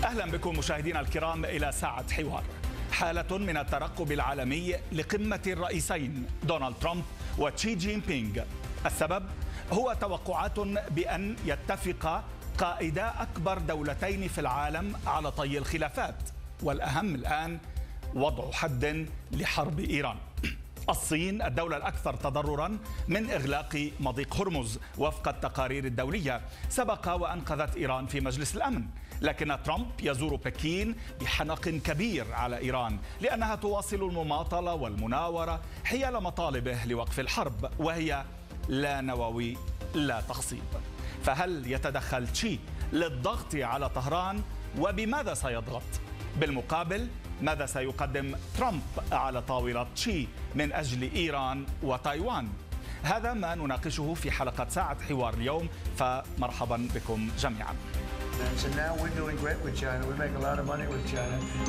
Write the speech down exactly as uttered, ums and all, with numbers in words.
أهلا بكم مشاهدينا الكرام إلى ساعة حوار. حالة من الترقب العالمي لقمة الرئيسين دونالد ترامب وشي جين بينغ. السبب هو توقعات بأن يتفق قائدا أكبر دولتين في العالم على طي الخلافات، والأهم الآن وضع حد لحرب إيران. الصين الدولة الأكثر تضرراً من إغلاق مضيق هرمز وفق التقارير الدولية، سبق وأنقذت إيران في مجلس الأمن، لكن ترامب يزور بكين بحنق كبير على إيران لأنها تواصل المماطلة والمناورة حيال مطالبه لوقف الحرب، وهي لا نووي لا تخصيب. فهل يتدخل شي للضغط على طهران، وبماذا سيضغط؟ بالمقابل ماذا سيقدم ترامب على طاولة شي من أجل إيران وتايوان؟ هذا ما نناقشه في حلقة ساعة حوار اليوم، فمرحبا بكم جميعا.